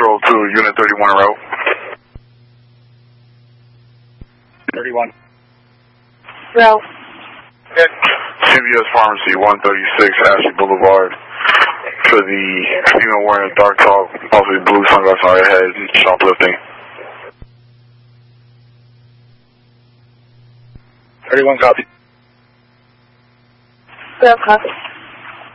Patrol to Unit 31 en route. 31. Route. CVS Pharmacy, 136 Ashley Boulevard. For the female wearing a dark top, possibly blue sunglasses on her head, shoplifting. 31 copy. Route copy.